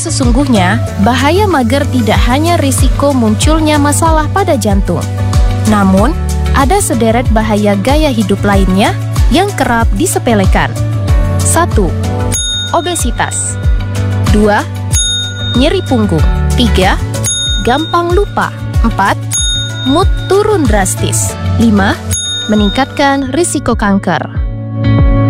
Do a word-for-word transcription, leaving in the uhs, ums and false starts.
sesungguhnya, bahaya mager tidak hanya risiko munculnya masalah pada jantung. Namun, ada sederet bahaya gaya hidup lainnya yang kerap disepelekan. satu. Obesitas. dua. Nyeri punggung. tiga. Gampang lupa. empat. Mood turun drastis. lima. Meningkatkan risiko kanker.